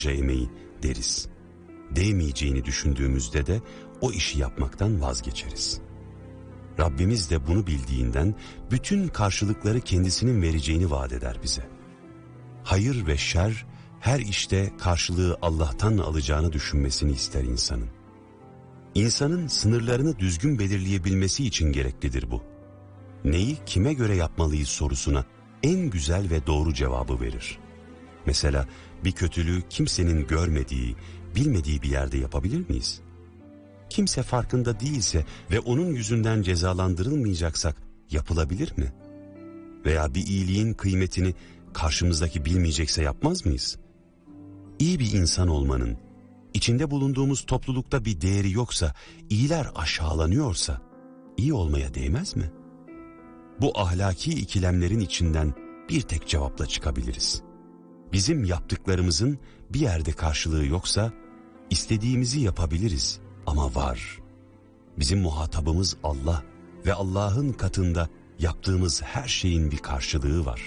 emeği deriz. Değmeyeceğini düşündüğümüzde de o işi yapmaktan vazgeçeriz. Rabbimiz de bunu bildiğinden bütün karşılıkları kendisinin vereceğini vaat eder bize. Hayır ve şer, her işte karşılığı Allah'tan alacağını düşünmesini ister insanın. İnsanın sınırlarını düzgün belirleyebilmesi için gereklidir bu. Neyi kime göre yapmalıyız sorusuna en güzel ve doğru cevabı verir. Mesela bir kötülüğü kimsenin görmediği, bilmediği bir yerde yapabilir miyiz? Kimse farkında değilse ve onun yüzünden cezalandırılmayacaksak yapılabilir mi? Veya bir iyiliğin kıymetini karşımızdaki bilmeyecekse yapmaz mıyız? İyi bir insan olmanın, içinde bulunduğumuz toplulukta bir değeri yoksa, iyiler aşağılanıyorsa, iyi olmaya değmez mi? Bu ahlaki ikilemlerin içinden bir tek cevapla çıkabiliriz. Bizim yaptıklarımızın bir yerde karşılığı yoksa, istediğimizi yapabiliriz ama var. Bizim muhatabımız Allah ve Allah'ın katında yaptığımız her şeyin bir karşılığı var.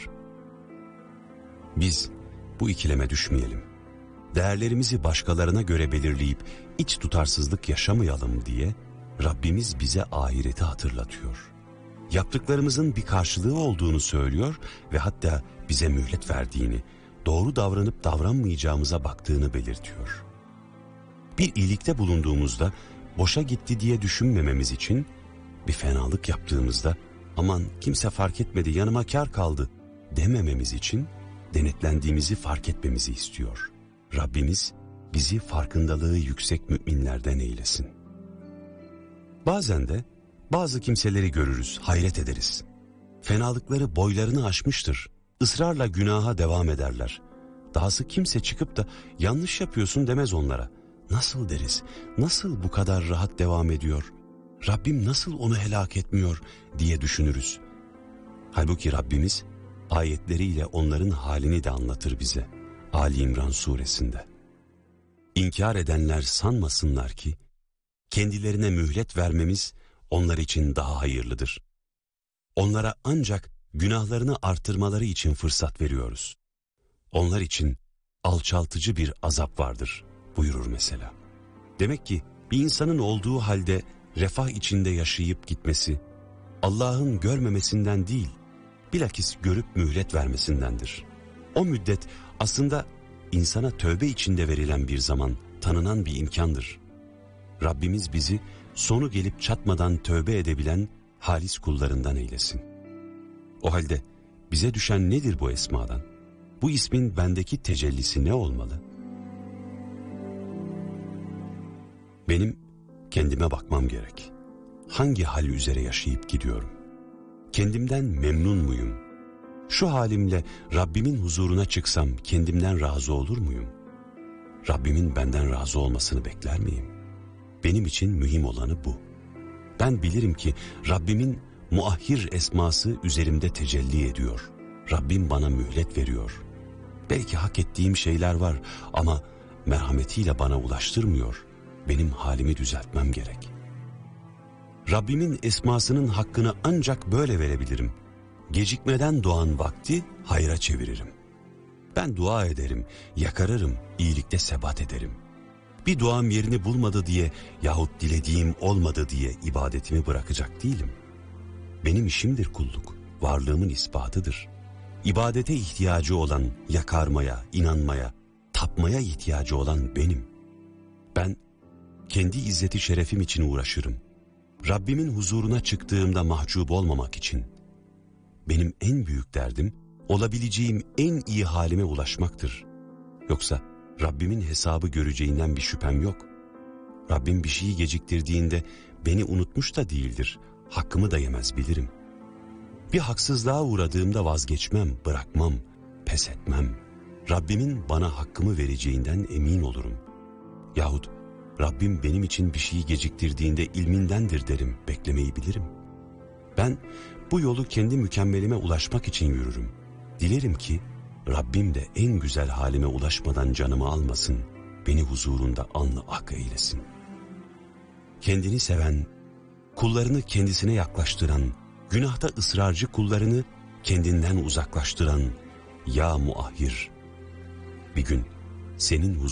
Biz bu ikileme düşmeyelim. Değerlerimizi başkalarına göre belirleyip iç tutarsızlık yaşamayalım diye Rabbimiz bize ahireti hatırlatıyor. Yaptıklarımızın bir karşılığı olduğunu söylüyor ve hatta bize mühlet verdiğini, doğru davranıp davranmayacağımıza baktığını belirtiyor. Bir iyilikte bulunduğumuzda boşa gitti diye düşünmememiz için, bir fenalık yaptığımızda aman kimse fark etmedi yanıma kâr kaldı demememiz için denetlendiğimizi fark etmemizi istiyor. Rabbimiz bizi farkındalığı yüksek müminlerden eylesin. Bazen de bazı kimseleri görürüz, hayret ederiz. Fenalıkları boylarını aşmıştır, ısrarla günaha devam ederler. Dahası kimse çıkıp da yanlış yapıyorsun demez onlara. Nasıl deriz, nasıl bu kadar rahat devam ediyor, Rabbim nasıl onu helak etmiyor diye düşünürüz. Halbuki Rabbimiz ayetleriyle onların halini de anlatır bize. Ali İmran suresinde. İnkar edenler sanmasınlar ki, kendilerine mühlet vermemiz onlar için daha hayırlıdır. Onlara ancak günahlarını artırmaları için fırsat veriyoruz. Onlar için alçaltıcı bir azap vardır buyurur mesela. Demek ki bir insanın olduğu halde refah içinde yaşayıp gitmesi, Allah'ın görmemesinden değil, bilakis görüp mühlet vermesindendir. O müddet aslında insana tövbe içinde verilen bir zaman, tanınan bir imkandır. Rabbimiz bizi sonu gelip çatmadan tövbe edebilen halis kullarından eylesin. O halde bize düşen nedir bu esmadan? Bu ismin bendeki tecellisi ne olmalı? Benim kendime bakmam gerek. Hangi hal üzere yaşayıp gidiyorum? Kendimden memnun muyum? Şu halimle Rabbimin huzuruna çıksam kendimden razı olur muyum? Rabbimin benden razı olmasını bekler miyim? Benim için mühim olanı bu. Ben bilirim ki Rabbimin muahhir esması üzerimde tecelli ediyor. Rabbim bana mühlet veriyor. Belki hak ettiğim şeyler var ama merhametiyle bana ulaştırmıyor. Benim halimi düzeltmem gerek. Rabbimin esmasının hakkını ancak böyle verebilirim. Gecikmeden doğan vakti hayra çeviririm. Ben dua ederim, yakarırım, iyilikte sebat ederim. Bir duam yerini bulmadı diye yahut dilediğim olmadı diye ibadetimi bırakacak değilim. Benim işimdir kulluk, varlığımın ispatıdır. İbadete ihtiyacı olan, yakarmaya, inanmaya, tapmaya ihtiyacı olan benim. Ben kendi izzeti şerefim için uğraşırım. Rabbimin huzuruna çıktığımda mahcup olmamak için. Benim en büyük derdim olabileceğim en iyi halime ulaşmaktır. Yoksa Rabbimin hesabı göreceğinden bir şüphem yok. Rabbim bir şeyi geciktirdiğinde beni unutmuş da değildir. Hakkımı da yemez bilirim. Bir haksızlığa uğradığımda vazgeçmem, bırakmam, pes etmem. Rabbimin bana hakkımı vereceğinden emin olurum. Yahut Rabbim benim için bir şeyi geciktirdiğinde ilmindendir derim, beklemeyi bilirim. Ben bu yolu kendi mükemmelime ulaşmak için yürürüm. Dilerim ki Rabbim de en güzel halime ulaşmadan canımı almasın, beni huzurunda alnı ak eylesin. Kendini seven, kullarını kendisine yaklaştıran, günahta ısrarcı kullarını kendinden uzaklaştıran ya muahhir, bir gün senin huzurunda